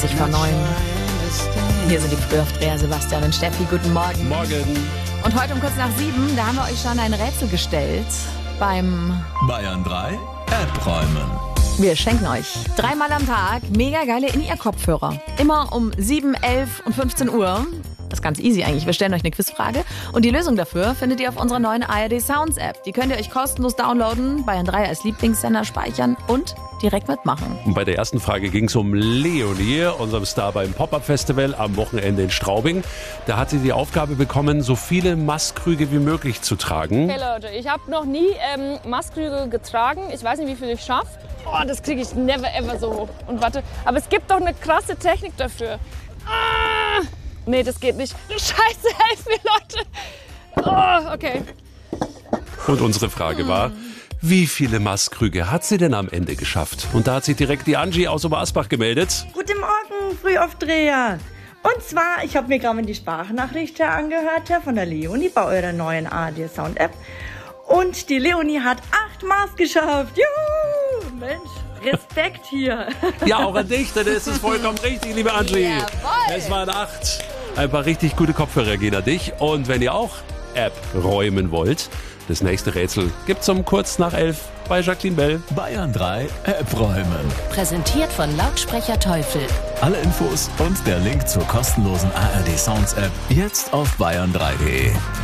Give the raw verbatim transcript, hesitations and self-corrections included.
zwanzig vor neun. Hier sind die Frühaufdreher Sebastian und Steffi. Guten Morgen. Morgen. Und heute um kurz nach sieben, da haben wir euch schon ein Rätsel gestellt beim Bayern drei App räumen. Wir schenken euch dreimal am Tag mega geile In-Ear-Kopfhörer. Immer um sieben, elf und fünfzehn Uhr. Das ist ganz easy eigentlich. Wir stellen euch eine Quizfrage und die Lösung dafür findet ihr auf unserer neuen A R D Sounds App. Die könnt ihr euch kostenlos downloaden, Bayern drei als Lieblingssender speichern und direkt mitmachen. Und bei der ersten Frage ging es um Leonie, unserem Star beim Pop-Up-Festival am Wochenende in Straubing. Da hat sie die Aufgabe bekommen, so viele Mastkrüge wie möglich zu tragen. Hey Leute, ich habe noch nie ähm, Mastkrüge getragen. Ich weiß nicht, wie viel ich schaffe. Oh, das kriege ich never ever so hoch. Und warte, aber es gibt doch eine krasse Technik dafür. Ah! Nee, das geht nicht. Scheiße, helft mir, Leute. Oh, okay. Und unsere Frage war, wie viele Mastkrüge hat sie denn am Ende geschafft? Und da hat sich direkt die Angie aus Obersbach gemeldet. Guten Morgen, Frühaufdreher. Und zwar, ich habe mir gerade die Sprachnachricht angehört von der Leonie bei eurer neuen A R D Sound App. Und die Leonie hat acht Maß geschafft. Juhu! Mensch, Respekt hier. Ja, auch an dich, denn es ist vollkommen richtig, liebe Angie. Jawohl. Es waren acht. Ein paar richtig gute Kopfhörer gehen an dich. Und wenn ihr auch App räumen wollt, das nächste Rätsel gibt's um kurz nach elf bei Jacqueline Bell. Bayern drei App räumen. Präsentiert von Lautsprecher Teufel. Alle Infos und der Link zur kostenlosen A R D Sounds App jetzt auf bayern drei punkt de.